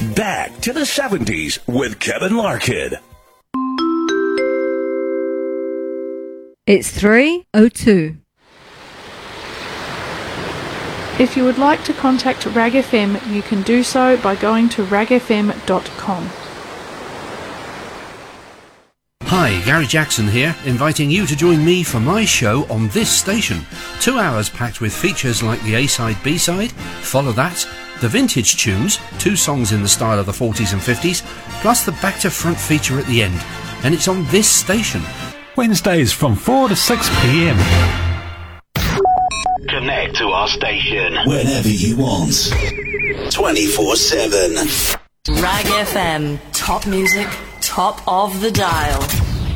Back to the 70s with Kevin Larkin. It's 3:02. If you would like to contact RAG FM, you can do so by going to ragfm.com. Hi, Gary Jackson here, inviting you to join me for my show on this station. 2 hours packed with features like the A-side, B-side, Follow That, the vintage tunes, 2 songs in the style of the 40s and 50s, plus the back-to-front feature at the end. And it's on this station. Wednesdays from 4 to 6 p.m. Connect to our station whenever you want. 24/7. RAG FM. Top music, top of the dial.